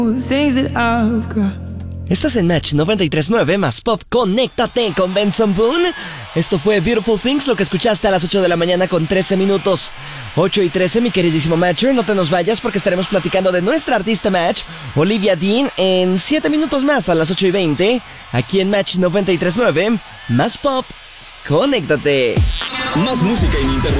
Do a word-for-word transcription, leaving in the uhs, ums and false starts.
Estás en Match noventa y tres punto nueve más Pop. Conéctate con Benson Boone. Esto fue Beautiful Things, lo que escuchaste a las ocho de la mañana con trece minutos. ocho y trece, mi queridísimo Matcher. No te nos vayas porque estaremos platicando de nuestra artista Match, Olivia Dean, en siete minutos más a las ocho y veinte. Aquí en Match noventa y tres punto nueve más Pop. Conéctate. Más música ininterrumpida.